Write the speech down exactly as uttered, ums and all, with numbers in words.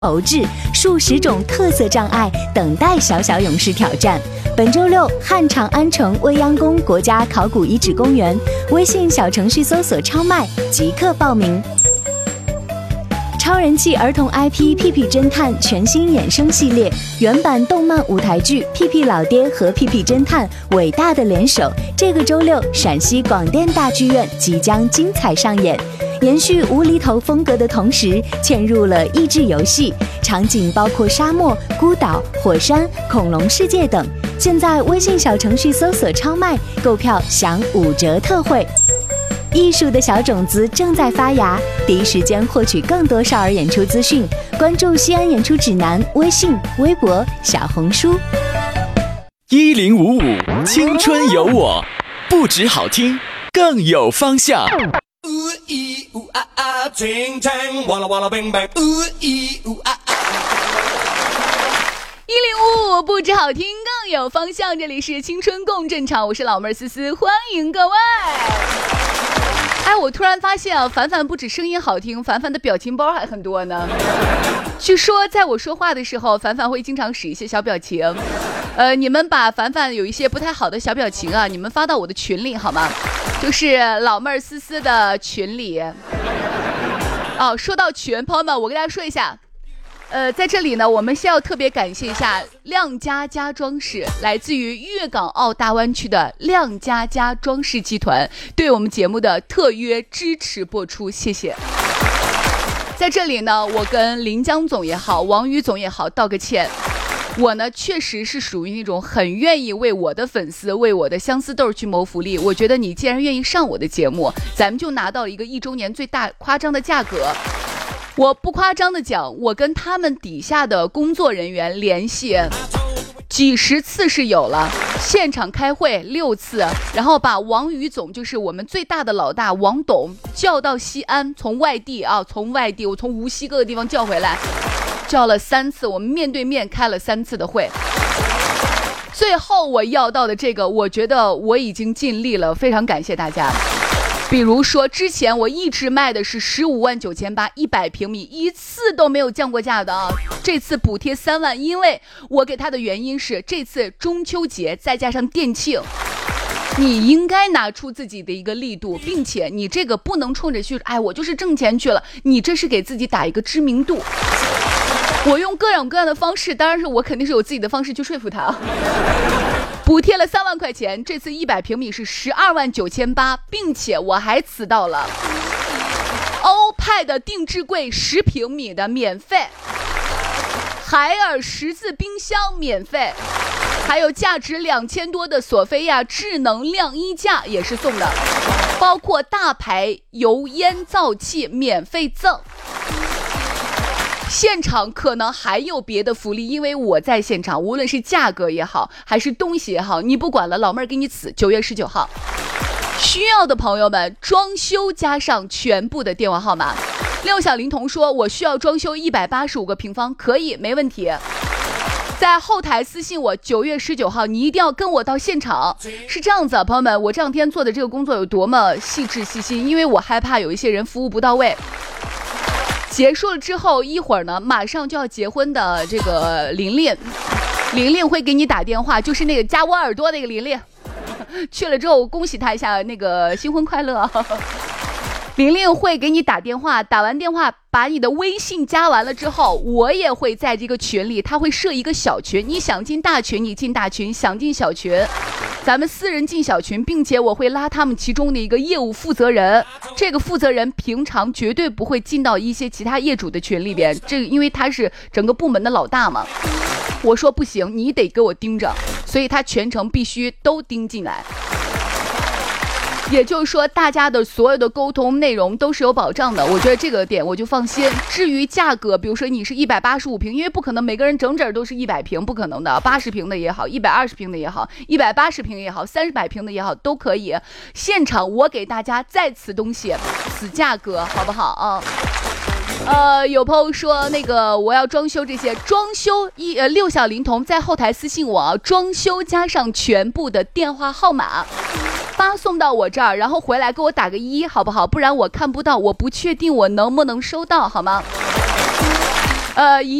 投掷数十种特色障碍等待小小勇士挑战。本周六，汉长安城未央宫国家考古遗址公园，微信小程序搜索超麦即刻报名。超人气儿童 I P 屁屁侦探全新衍生系列，原版动漫舞台剧屁屁老爹和屁屁侦探伟大的联手，这个周六陕西广电大剧院即将精彩上演。延续无厘头风格的同时，嵌入了益智游戏，场景包括沙漠、孤岛、火山、恐龙世界等。现在微信小程序搜索超卖，购票享五折特惠。艺术的小种子正在发芽，第一时间获取更多少儿演出资讯，关注西安演出指南微信、微博、小红书。 一零五五青春有我，不止好听，更有方向。 ooh ee ooh ah ah, ting tang, walla walla bang bang, ooh ee ooh ah ah。 一零五五不止好听更有方向，这里是青春共振场，我是老妹儿思思，欢迎各位。哎，我突然发现啊，凡凡不止声音好听，凡凡的表情包还很多呢。据说在我说话的时候，凡凡会经常使一些小表情。呃，你们把凡凡有一些不太好的小表情啊，你们发到我的群里好吗？就是老妹儿思思的群里。哦，说到群，朋友们，我跟大家说一下。呃，在这里呢，我们先要特别感谢一下亮家家装饰，来自于粤港澳大湾区的亮家家装饰集团对我们节目的特约支持播出，谢谢。在这里呢，我跟临江总也好，王宇总也好道个歉。我呢，确实是属于那种很愿意为我的粉丝、为我的相思豆去谋福利。我觉得你既然愿意上我的节目，咱们就拿到了一个一周年最大夸张的价格。我不夸张的讲，我跟他们底下的工作人员联系几十次是有了，现场开会六次，然后把王宇总，就是我们最大的老大王董叫到西安，从外地啊，从外地我从无锡各个地方叫回来，叫了三次，我们面对面开了三次的会。最后我要到的这个，我觉得我已经尽力了，非常感谢大家。比如说之前我一直卖的是十五万九千八一百平米，一次都没有降过价的啊，这次补贴三万，因为我给他的原因是这次中秋节再加上店庆，你应该拿出自己的一个力度，并且你这个不能冲着去，哎，我就是挣钱去了，你这是给自己打一个知名度。我用各种各样的方式，当然是我肯定是有自己的方式去说服他。补贴了三万块钱，这次一百平米是十二万九千八，并且我还辞到了欧派的定制柜十平米的免费，海尔十字冰箱免费，还有价值两千多的索菲亚智能晾衣架也是送的，包括大牌油烟灶器免费赠。现场可能还有别的福利，因为我在现场，无论是价格也好，还是东西也好，你不管了，老妹儿给你此九月十九号，需要的朋友们，装修加上全部的电话号码。六小龄童说，我需要装修一百八十五个平方，可以，没问题。在后台私信我，九月十九号你一定要跟我到现场。是这样子啊，朋友们，我这两天做的这个工作有多么细致细心，因为我害怕有一些人服务不到位。结束了之后，一会儿呢，马上就要结婚的这个琳琳，琳琳会给你打电话，就是那个加我耳朵那个琳琳，去了之后恭喜她一下，那个新婚快乐。琳琳会给你打电话，打完电话把你的微信加完了之后，我也会在这个群里，他会设一个小群，你想进大群你进大群，想进小群咱们私人进小群，并且我会拉他们其中的一个业务负责人，这个负责人平常绝对不会进到一些其他业主的群里边，这个因为他是整个部门的老大嘛，我说不行，你得给我盯着，所以他全程必须都盯进来。也就是说，大家的所有的沟通内容都是有保障的，我觉得这个点我就放心。至于价格，比如说你是一百八十五平，因为不可能每个人整整都是一百平，不可能的，八十平的也好，一百二十平的也好，一百八十平也好，三百平的也好，都可以。现场我给大家再此东西，此价格，好不好啊？呃，有朋友说那个我要装修这些装修一呃六小龄童在后台私信我啊，装修加上全部的电话号码。发送到我这儿，然后回来给我打个一，好不好？不然我看不到，我不确定我能不能收到，好吗？ 呃，一。